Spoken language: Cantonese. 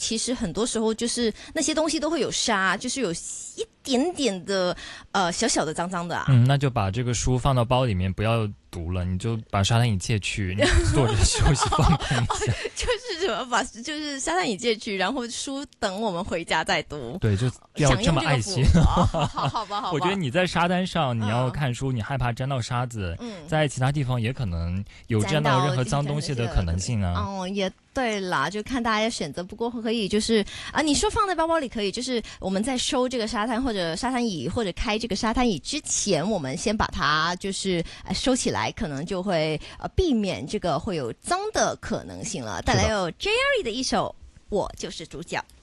其实很多时候就是那些东西都会有沙，就是有一点点的小小的脏脏的啊。 那就把这个书放到包里面，不要读了，你就把沙滩椅借去，你坐着休息放空一下。 就是什么就是沙滩椅借去，然后书等我们回家再读。 对，就要这么爱惜。 好吧。 我觉得你在沙滩上你要看书，你害怕沾到沙子，在其他地方也可能有沾到任何脏东西的可能性啊。 也对啦，就看大家的选择。不过可以就是你说放在包包里可以，就是我们在收这个沙滩或者沙滩椅或者开这个沙滩椅之前，我们先把它就是收起来，可能就会避免这个会有脏的可能性了。带来有 Jerry 的一首《我就是主角》。